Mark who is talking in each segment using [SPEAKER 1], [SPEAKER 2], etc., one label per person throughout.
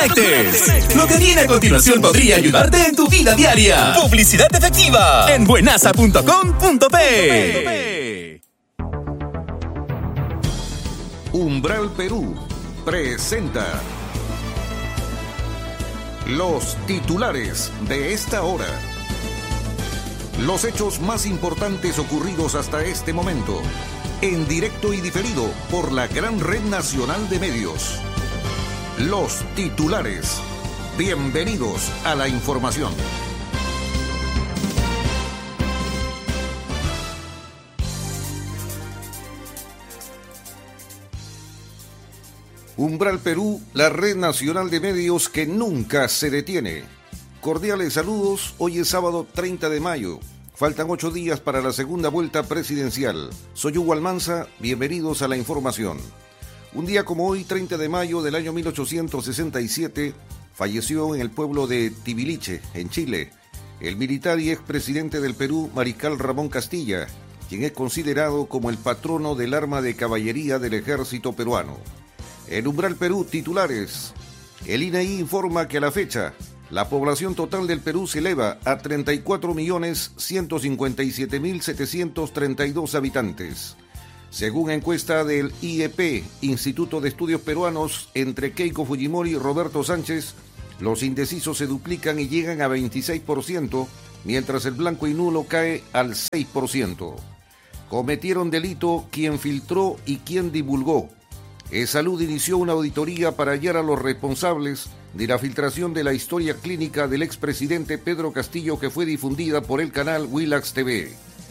[SPEAKER 1] desconectes. Lo que viene a continuación podría ayudarte en tu vida diaria. Publicidad efectiva en buenasa.com.pe.
[SPEAKER 2] Umbral Perú presenta los titulares de esta hora. Los hechos más importantes ocurridos hasta este momento, en directo y diferido por la gran red nacional de medios. Los titulares. Bienvenidos a la información. Umbral Perú, la red nacional de medios que nunca se detiene. Cordiales saludos, hoy es sábado 30 de mayo. Faltan 8 días para la segunda vuelta presidencial. Soy Hugo Almanza, bienvenidos a la información. Un día como hoy, 30 de mayo del año 1867, falleció en el pueblo de Tibiliche, en Chile, el militar y expresidente del Perú, Mariscal Ramón Castilla, quien es considerado como el patrono del arma de caballería del ejército peruano. En Umbral Perú, titulares. El INEI informa que a la fecha, la población total del Perú se eleva a 34.157.732 habitantes. Según encuesta del IEP, Instituto de Estudios Peruanos, entre Keiko Fujimori y Roberto Sánchez, los indecisos se duplican y llegan a 26%, mientras el blanco y nulo cae al 6%. Cometieron delito quien filtró y quien divulgó. Salud inició una auditoría para hallar a los responsables de la filtración de la historia clínica del expresidente Pedro Castillo que fue difundida por el canal Willax TV.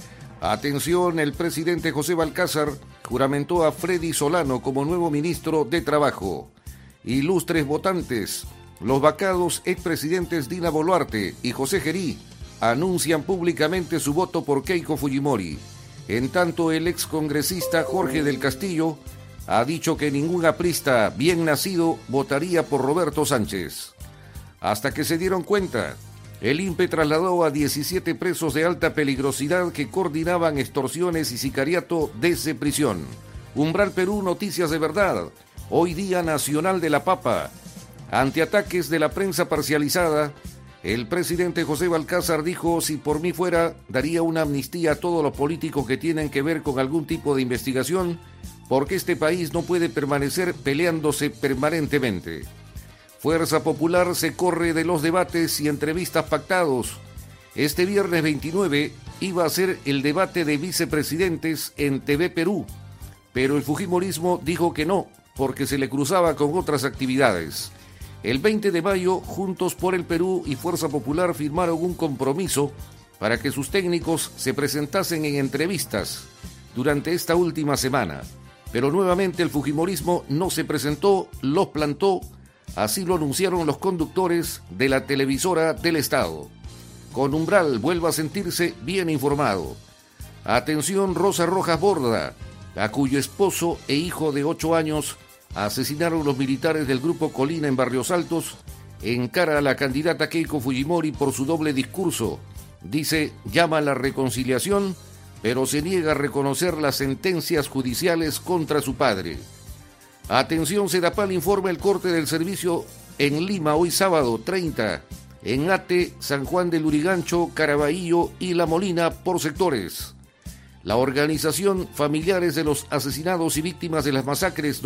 [SPEAKER 2] Atención, el presidente José Balcázar juramentó a Freddy Solano como nuevo ministro de Trabajo. Ilustres votantes, los vacados expresidentes Dina Boluarte y José Gerí anuncian públicamente su voto por Keiko Fujimori. En tanto, el excongresista Jorge del Castillo ha dicho que ningún aprista bien nacido votaría por Roberto Sánchez. Hasta que se dieron cuenta, el INPE trasladó a 17 presos de alta peligrosidad que coordinaban extorsiones y sicariato desde prisión. Umbral Perú, noticias de verdad. Hoy Día Nacional de la Papa. Ante ataques de la prensa parcializada, el presidente José Balcázar dijo: si por mí fuera, daría una amnistía a todos los políticos que tienen que ver con algún tipo de investigación, porque este país no puede permanecer peleándose permanentemente. Fuerza Popular se corre de los debates y entrevistas pactados. Este viernes 29 iba a ser el debate de vicepresidentes en TV Perú, pero el fujimorismo dijo que no, porque se le cruzaba con otras actividades. El 20 de mayo, Juntos por el Perú y Fuerza Popular firmaron un compromiso para que sus técnicos se presentasen en entrevistas durante esta última semana. Pero nuevamente el fujimorismo no se presentó, los plantó, así lo anunciaron los conductores de la televisora del Estado. Con Umbral vuelva a sentirse bien informado. Atención, Rosa Rojas Borda, a cuyo esposo e hijo de 8 años asesinaron los militares del Grupo Colina en Barrios Altos, encara a la candidata Keiko Fujimori por su doble discurso. Dice, llama a la reconciliación, pero se niega a reconocer las sentencias judiciales contra su padre. Atención, Sedapal informa el corte del servicio en Lima hoy sábado 30, en Ate, San Juan del Lurigancho, Caraballo y La Molina por sectores. La organización Familiares de los Asesinados y Víctimas de las Masacres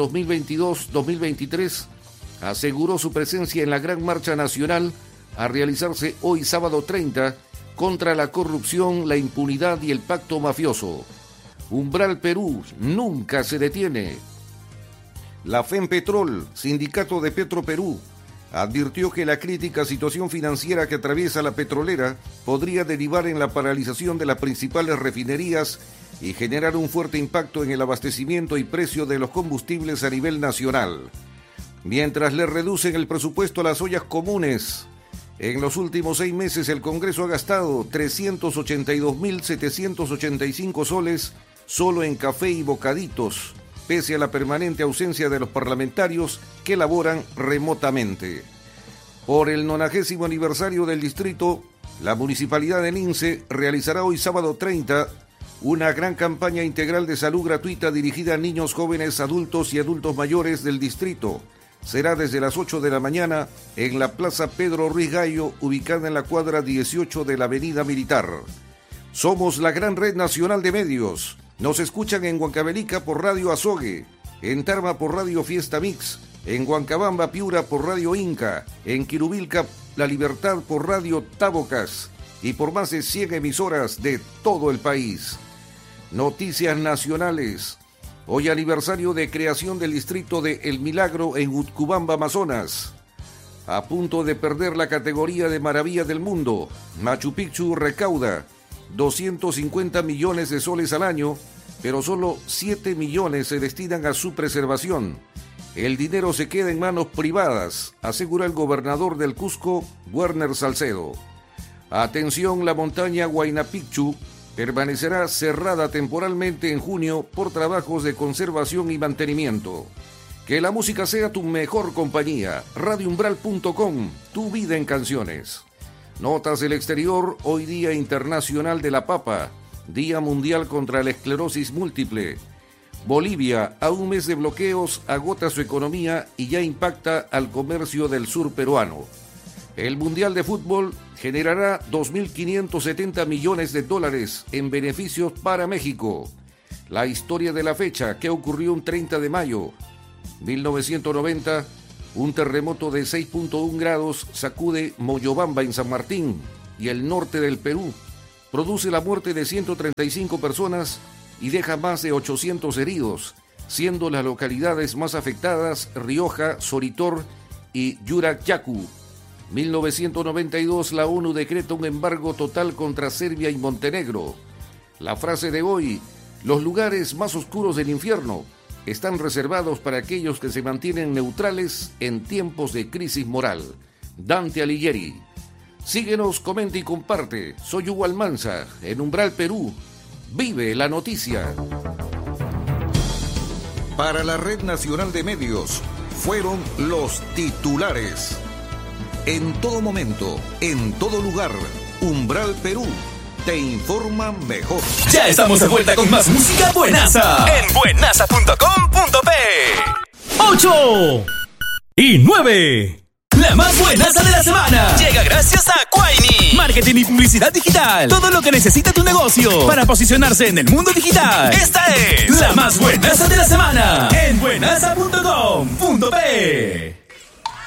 [SPEAKER 2] 2022-2023 aseguró su presencia en la Gran Marcha Nacional a realizarse hoy sábado 30 contra la corrupción, la impunidad y el pacto mafioso. Umbral Perú nunca se detiene. La FEMPetrol, sindicato de Petroperú, advirtió que la crítica situación financiera que atraviesa la petrolera podría derivar en la paralización de las principales refinerías y generar un fuerte impacto en el abastecimiento y precio de los combustibles a nivel nacional. Mientras le reducen el presupuesto a las ollas comunes, en los últimos 6 meses el Congreso ha gastado 382.785 soles solo en café y bocaditos, pese a la permanente ausencia de los parlamentarios que laboran remotamente. Por el 90º aniversario del distrito, la Municipalidad de Lince realizará hoy sábado 30 una gran campaña integral de salud gratuita dirigida a niños, jóvenes, adultos y adultos mayores del distrito, será desde las 8 de la mañana en la Plaza Pedro Ruiz Gallo, ubicada en la cuadra 18 de la Avenida Militar. Somos la gran red nacional de medios. Nos escuchan en Huancavelica por Radio Azogue, en Tarma por Radio Fiesta Mix, en Huancabamba, Piura por Radio Inca, en Quirubilca, La Libertad por Radio Tabocas y por más de 100 emisoras de todo el país. Noticias nacionales. Hoy aniversario de creación del distrito de El Milagro en Utcubamba, Amazonas. A punto de perder la categoría de maravilla del mundo, Machu Picchu recauda 250 millones de soles al año, pero solo 7 millones se destinan a su preservación. El dinero se queda en manos privadas, asegura el gobernador del Cusco, Werner Salcedo. Atención, la montaña Huayna Picchu permanecerá cerrada temporalmente en junio por trabajos de conservación y mantenimiento. Que la música sea tu mejor compañía. Radioumbral.com, tu vida en canciones. Notas del exterior, hoy Día Internacional de la Papa, Día Mundial contra la Esclerosis Múltiple. Bolivia, a un mes de bloqueos, agota su economía y ya impacta al comercio del sur peruano. El Mundial de Fútbol generará 2.570 millones de dólares en beneficios para México. La historia de la fecha, que ocurrió un 30 de mayo. 1990, un terremoto de 6.1 grados sacude Moyobamba en San Martín y el norte del Perú. Produce la muerte de 135 personas y deja más de 800 heridos, siendo las localidades más afectadas Rioja, Soritor y Yurachacu. 1992, la ONU decreta un embargo total contra Serbia y Montenegro. La frase de hoy: los lugares más oscuros del infierno están reservados para aquellos que se mantienen neutrales en tiempos de crisis moral. Dante Alighieri. Síguenos, comenta y comparte. Soy Hugo Almanza, en Umbral Perú. Vive la noticia. Para la Red Nacional de Medios, fueron los titulares. En todo momento, en todo lugar, Umbral Perú te informa mejor.
[SPEAKER 1] Ya estamos de vuelta con más música buenaza en buenaza.com.p.
[SPEAKER 3] 8 y 9.
[SPEAKER 1] La más buenaza de la semana llega gracias a Quaini. Marketing y publicidad digital. Todo lo que necesita tu negocio para posicionarse en el mundo digital. Esta es la más buenaza de la semana en buenaza.com.p.